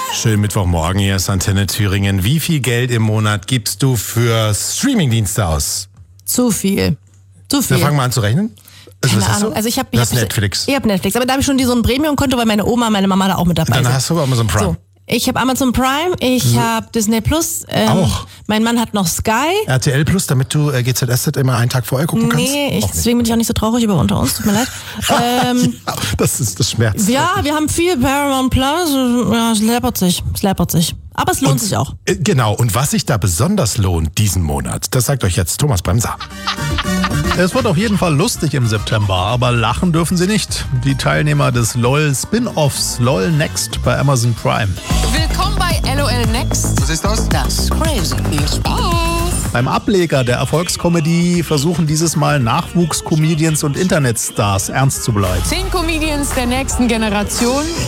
Schönen Mittwochmorgen, hier ist Antenne Thüringen. Wie viel Geld im Monat gibst du für Streamingdienste aus? Zu viel. Zu viel. Dann fangen wir an zu rechnen. Keine Ahnung. Also ich habe Netflix. Ich habe Netflix, aber da habe ich schon so ein Premium-Konto, weil meine Oma, meine Mama da auch mit dabei sind. Dann hast du Amazon Prime. So. Ich habe Amazon Prime, ich habe Disney Plus. Auch. Mein Mann hat noch Sky. RTL Plus, damit du GZSZ immer einen Tag vorher gucken kannst? Nee, deswegen bin ich auch nicht so traurig über Unter uns, tut mir leid. Ja, das schmerzt. Ja, wir haben viel Paramount Plus. Ja, es läppert sich. Aber es lohnt sich auch. Genau, und was sich da besonders lohnt diesen Monat, das sagt euch jetzt Thomas Bremser. Es wird auf jeden Fall lustig im September, aber lachen dürfen sie nicht. Die Teilnehmer des LOL-Spin-Offs LOL Next bei Amazon Prime. Willkommen bei LOL Next. Was ist das? Das ist crazy. Viel Spaß. Beim Ableger der Erfolgskomödie versuchen dieses Mal Nachwuchs-Comedians und Internetstars ernst zu bleiben. 10 Comedians der nächsten Generation.